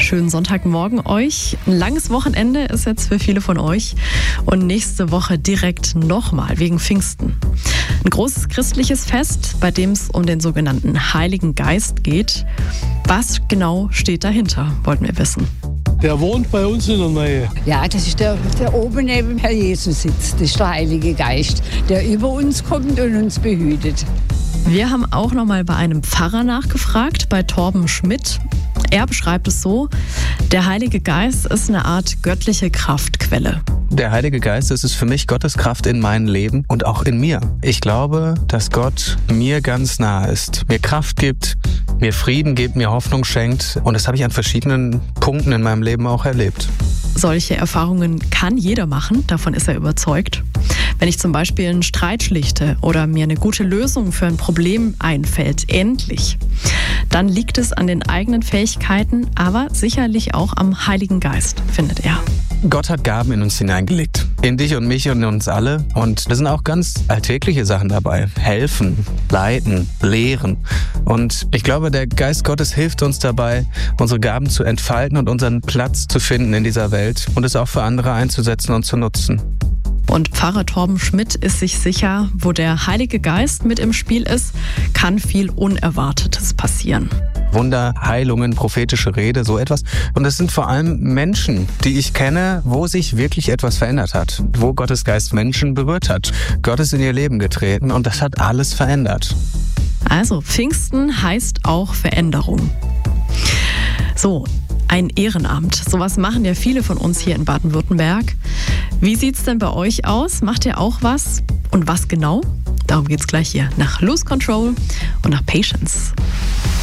schönen Sonntagmorgen euch. Ein langes Wochenende ist jetzt für viele von euch und nächste Woche direkt nochmal wegen Pfingsten. Ein großes christliches Fest, bei dem es um den sogenannten Heiligen Geist geht. Was genau steht dahinter, wollten wir wissen. Der wohnt bei uns in der Nähe. Ja, das ist der oben neben Herr Jesus sitzt. Das ist der Heilige Geist, der über uns kommt und uns behütet. Wir haben auch noch mal bei einem Pfarrer nachgefragt, bei Torben Schmidt. Er beschreibt es so: Der Heilige Geist ist eine Art göttliche Kraftquelle. Der Heilige Geist, das ist für mich Gottes Kraft in meinem Leben und auch in mir. Ich glaube, dass Gott mir ganz nah ist, mir Kraft gibt, mir Frieden gibt, mir Hoffnung schenkt. Und das habe ich an verschiedenen Punkten in meinem Leben auch erlebt. Solche Erfahrungen kann jeder machen, davon ist er überzeugt. Wenn ich zum Beispiel einen Streit schlichte oder mir eine gute Lösung für ein Problem einfällt, endlich, dann liegt es an den eigenen Fähigkeiten, aber sicherlich auch am Heiligen Geist, findet er. Gott hat Gaben in uns hineingelegt. In dich und mich und in uns alle. Und da sind auch ganz alltägliche Sachen dabei. Helfen, leiten, lehren. Und ich glaube, der Geist Gottes hilft uns dabei, unsere Gaben zu entfalten und unseren Platz zu finden in dieser Welt und es auch für andere einzusetzen und zu nutzen. Und Pfarrer Torben Schmidt ist sich sicher, wo der Heilige Geist mit im Spiel ist, kann viel Unerwartetes passieren. Wunder, Heilungen, prophetische Rede, so etwas. Und es sind vor allem Menschen, die ich kenne, wo sich wirklich etwas verändert hat. Wo Gottes Geist Menschen berührt hat. Gott ist in ihr Leben getreten und das hat alles verändert. Also Pfingsten heißt auch Veränderung. So, ein Ehrenamt. Sowas machen ja viele von uns hier in Baden-Württemberg. Wie sieht's denn bei euch aus? Macht ihr auch was? Und was genau? Darum geht's gleich hier nach Lose Control und nach Patience.